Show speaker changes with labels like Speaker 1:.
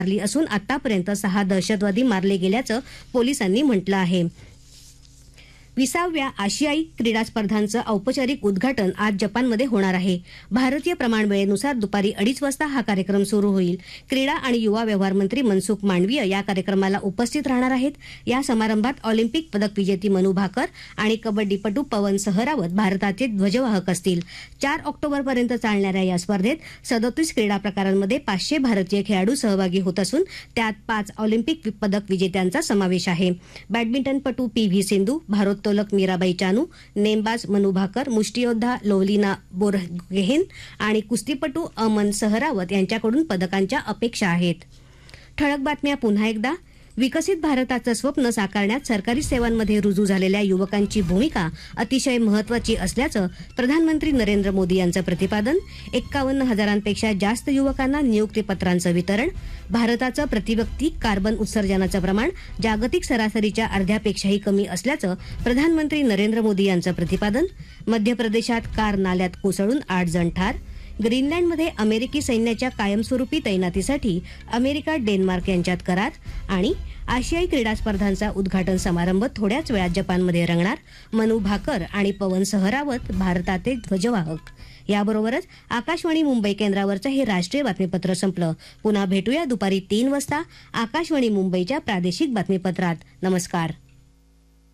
Speaker 1: मारली असून आतापर्यंत 6 दहशतवादी मारले गेल्याचं पोलिसांनी म्हटलं आहे. 20व्या आशियाई क्रीडा स्पर्धांचं औपचारिक उद्घाटन आज जपानमध्ये होणार आहे. भारतीय प्रमाण वेळेनुसार दुपारी 2:30 वाजता हा कार्यक्रम सुरू होईल. क्रीडा आणि युवा व्यवहार मंत्री मनसुख मांडवीय या कार्यक्रमाला उपस्थित राहणार आहेत. या समारंभात ऑलिम्पिक पदक विजेती मनू भाकर आणि कबड्डीपटू पवन सहरावत भारताचे ध्वजवाहक असतील. 4 ऑक्टोबरपर्यंत चालणाऱ्या या स्पर्धेत 37 क्रीडा प्रकारांमध्ये 500 भारतीय खेळाडू सहभागी होत असून त्यात 5 ऑलिम्पिक पदक विजेत्यांचा समावेश आहे. बॅडमिंटनपटू PV सिंधू, भारोत्तोलक मीराबाई चानू, नेमबाज मनू भाकर, मुष्टियोद्धा लोवलिना बोरगोहेन आणि कुस्तीपटू अमन सहरावत यांच्याकडून पदकांच्या अपेक्षा आहेत. ठळक बातम्या पुन्हा एकदा. विकसित भारताचं स्वप्न साकारण्यात सरकारी सेवांमध्ये रुजू झालेल्या युवकांची भूमिका अतिशय महत्वाची असल्याचं प्रधानमंत्री नरेंद्र मोदी यांचं प्रतिपादन. 51,000पेक्षा जास्त युवकांना नियुक्तीपत्रांचं वितरण. भारताचं प्रतिव्यक्ती कार्बन उत्सर्जनाचं प्रमाण जागतिक सरासरीच्या अर्ध्यापेक्षाही कमी असल्याचं प्रधानमंत्री नरेंद्र मोदी यांचं प्रतिपादन. मध्य प्रदेशात कार नाल्यात कोसळून 8 जण ठार. ग्रीनलँडमध्ये अमेरिकी सैन्याच्या कायमस्वरूपी तैनातीसाठी अमेरिका डेन्मार्क यांच्यात करार. आणि आशियाई क्रीडा स्पर्धांचा उद्घाटन समारंभ थोड्याच वेळात जपानमध्ये रंगणार. मनू भाकर आणि पवन सहरावत भारताचे ध्वजवाहक. याबरोबरच आकाशवाणी मुंबई केंद्रावरचं हे राष्ट्रीय बातमीपत्र संपलं. पुन्हा भेटूया दुपारी 3 वाजता आकाशवाणी मुंबईच्या प्रादेशिक बातमीपत्रात. नमस्कार.